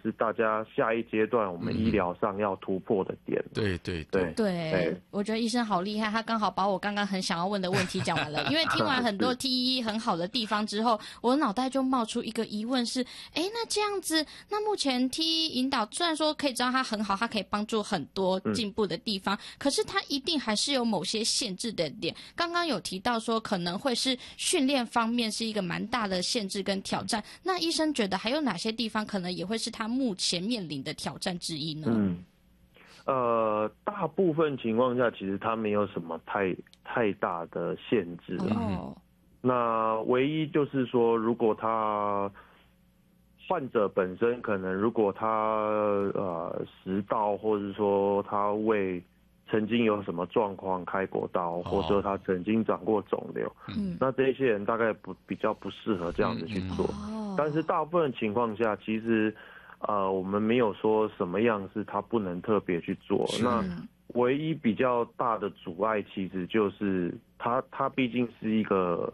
是大家下一阶段我们医疗上要突破的点。 对，我觉得医生好厉害，他刚好把我刚刚很想要问的问题讲完了。因为听完很多 TEE 很好的地方之后，我脑袋就冒出一个疑问是，那这样子，那目前 TEE 引导虽然说可以知道它很好，它可以帮助很多进步的地方，可是它一定还是有某些限制的点。刚刚有提到说可能会是训练方面是一个蛮大的限制跟挑战，那医生觉得还有哪些地方可能也会是他目前面临的挑战之一呢？ 大部分情况下其实它没有什么太大的限制啦。那唯一就是说，如果患者本身可能如果他食道或者说他胃曾经有什么状况开过刀，或者说他曾经长过肿瘤，那这些人大概比较不适合这样子去做。但是大部分情况下，其实我们没有说什么样是他不能特别去做。那唯一比较大的阻碍，其实就是他毕竟是一个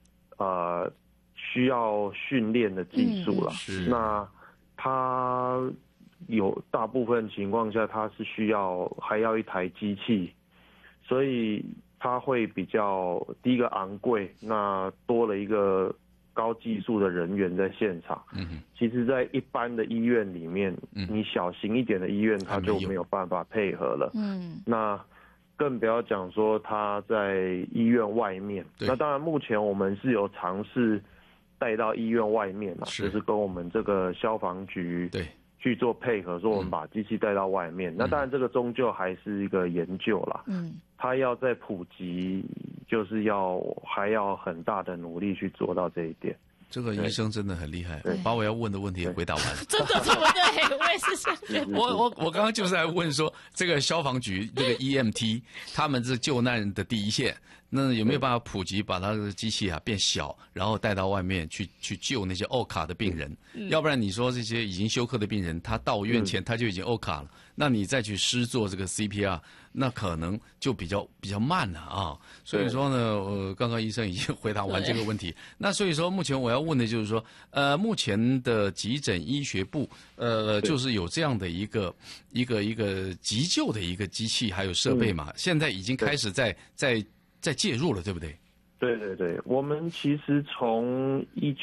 需要训练的技术啦。那他有大部分情况下，他是还要一台机器，所以他会比较第一个昂贵，那多了一个高技术的人员在现场。其实在一般的医院里面，你小型一点的医院他就没有办法配合了。那更不要讲说他在医院外面。那当然目前我们是有尝试带到医院外面啦，就是跟我们这个消防局去做配合，说我们把机器带到外面。那当然这个终究还是一个研究啦。他要再普及，就是还要很大的努力去做到这一点。 这个医生真的很厉害，把我要问的问题也回答完了。 真的对不对？我也是这样觉得。 我刚刚就是在问说，这个消防局这个 EMT 他们是救难的第一线，那有没有办法普及，把他的机器变小，然后带到外面去救那些欧卡的病人？要不然你说这些已经休克的病人，他到院前他就已经欧卡了，那你再去施做这个 CPR， 那可能就比较慢了啊。所以说呢，刚刚医生已经回答完这个问题。那所以说，目前我要问的就是说，目前的急诊医学部，就是有这样的一个急救的一个机器还有设备嘛，现在已经开始在介入了，对不对？ 对，我们其实从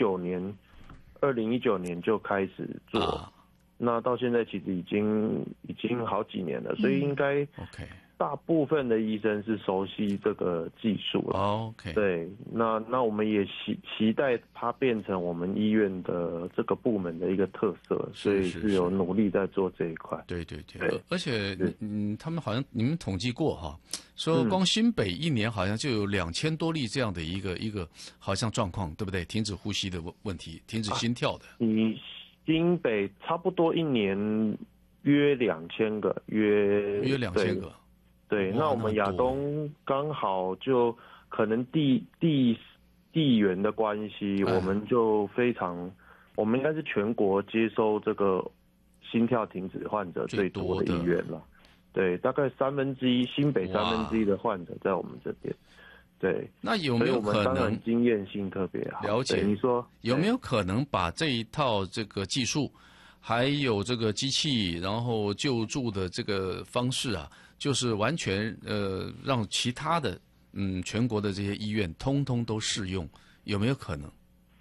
2019年就开始做。那到现在其实已经好几年了，所以应该大部分的医生是熟悉这个技术了。对，那我们也期待它变成我们医院的这个部门的一个特色，所以是有努力在做这一块。 对，而且他们好像你们统计过哈，说光新北一年好像就有2000多例这样的一个好像状况，对不对？停止呼吸的问题，停止心跳的。 新北差不多一年约2000个，约2000个。对，那我们亚东刚好就可能地缘的关系，我们就我们应该是全国接收这个心跳停止患者最多的医院了。对，大概1/3，新北1/3的患者在我们这边。对， 那有没有可能？所以我们当然经验性特别好。 了解， 你说有没有可能把这一套这个技术，还有这个机器，然后救助的这个方式啊，就是完全让其他的全国的这些医院通通都适用，有没有可能？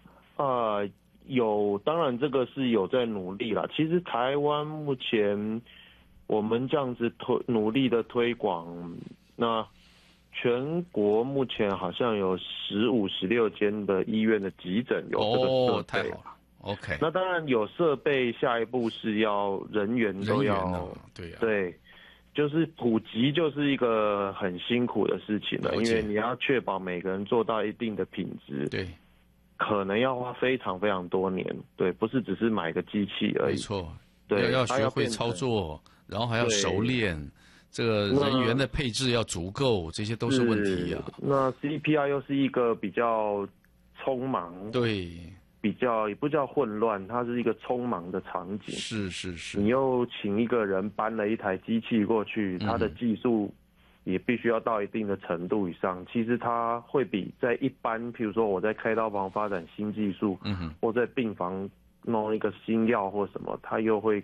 有，当然这个是有在努力啦。其实台湾目前我们这样子努力的推广，那全国目前好像有15、16间的医院的急诊有这个设备。 太好了。OK。 那当然有设备，下一步是要人员都要。对，就是普及就是一个很辛苦的事情了，因为你要确保每个人做到一定的品质。 对。 可能要花非常非常多年。对，不是只是买个机器而已。 没错。 对， 要学会操作，然后还要熟练。这个人员的配置要足够，这些都是问题啊。 那 CPR 又是一个比较匆忙， 对， 比较也不叫混乱，它是一个匆忙的场景。 是。 你又请一个人搬了一台机器过去，他的技术也必须要到一定的程度以上。其实它会比在一般，譬如说我在开刀房发展新技术，或在病房弄一个新药或什么，它又会